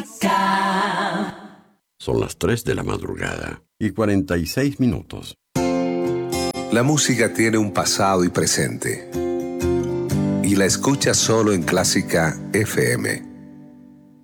Son las 3 de la madrugada y 46 minutos. La música tiene un pasado y presente. Y la escuchas solo en Clásica FM.